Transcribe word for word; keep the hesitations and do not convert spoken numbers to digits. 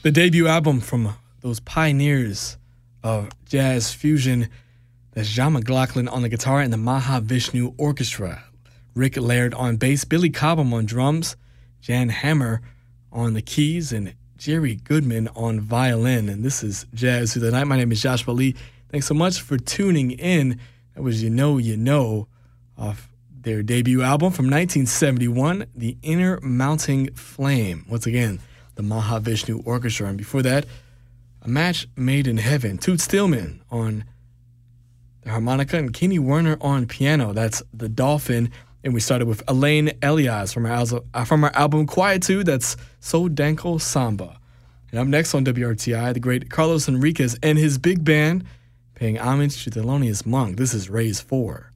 The debut album from those pioneers of jazz fusion. That's John McLaughlin on the guitar and the Mahavishnu Orchestra. Rick Laird on bass, Billy Cobham on drums, Jan Hammer on the keys, and Jerry Goodman on violin. And this is Jazz Through the Night. My name is Joshua Lee. Thanks so much for tuning in. That was You Know You Know off their debut album from nineteen seventy-one, The Inner Mounting Flame. Once again, the Mahavishnu Orchestra. And before that, A Match Made in Heaven. Toot Stillman on the harmonica and Kenny Werner on piano. That's The Dolphin. And we started with Elaine Elias from our, al- from our album Quietude. That's So Danko Samba. And up next on W R T I, the great Carlos Enriquez and his big band paying homage to Thelonious Monk. This is Raise four.